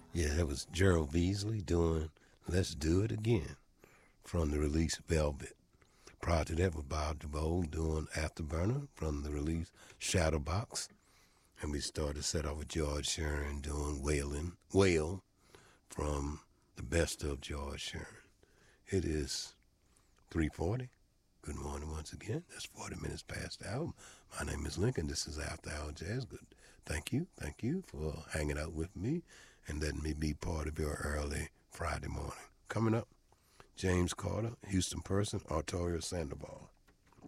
Yeah, that was Gerald Beasley doing Let's Do It Again from the release Velvet. Prior to that was Bob DeVoe doing Afterburner from the release Shadowbox. And we started set off with George Shearing doing Wail from the best of George Shearing. It is 3:40. Good morning once again. That's 40 minutes past the hour. My name is Lincoln. This is After Hour Jazz. Good. Thank you for hanging out with me and letting me be part of your early Friday morning. Coming up, James Carter, Houston Person, Arturo Sandoval.